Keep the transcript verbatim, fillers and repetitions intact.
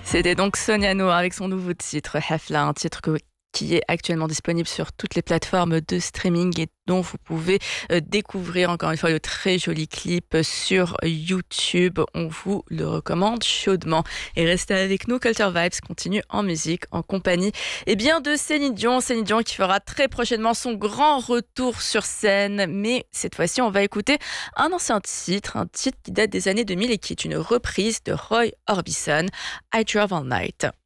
C'était donc Sonia Noah avec son nouveau titre Hafla, un titre que- qui est actuellement disponible sur toutes les plateformes de streaming et dont vous pouvez euh, découvrir encore une fois le très joli clip sur YouTube. On vous le recommande chaudement. Et restez avec nous, Culture Vibes continue en musique en compagnie et bien de Céline Dion. Céline Dion qui fera très prochainement son grand retour sur scène. Mais cette fois-ci, on va écouter un ancien titre, un titre qui date des années deux mille et qui est une reprise de Roy Orbison, I Drove All Night.